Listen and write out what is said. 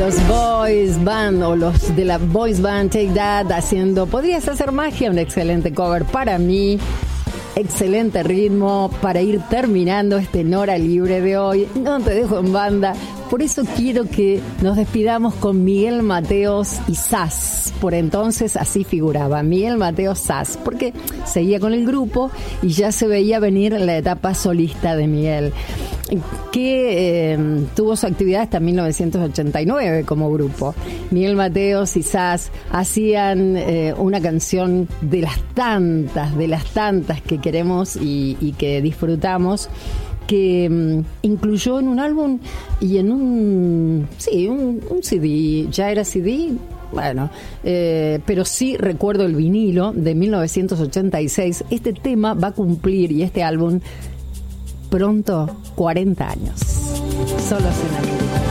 Los Boys Band o los de la Boys Band Take That haciendo Podrías hacer magia, un excelente cover para mí, excelente ritmo para ir terminando este Nora Libre de hoy. No te dejo en banda, por eso quiero que nos despidamos con Miguel Mateos y Sass. Por entonces así figuraba, Miguel Mateos Sass, porque seguía con el grupo y ya se veía venir la etapa solista de Miguel, que tuvo su actividad hasta 1989 como grupo. Miguel Mateos y Sass hacían una canción de las tantas que queremos y que disfrutamos, que incluyó en un álbum y en un CD, ya era CD, bueno, pero sí recuerdo el vinilo de 1986. Este tema va a cumplir, y este álbum, pronto 40 años. Solo en América.